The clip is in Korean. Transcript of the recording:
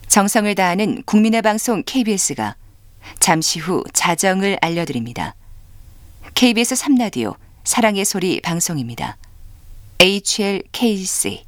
정성을 다하는 국민의 방송 KBS가 잠시 후 자정을 알려드립니다. KBS 3라디오 사랑의 소리 방송입니다. HLKC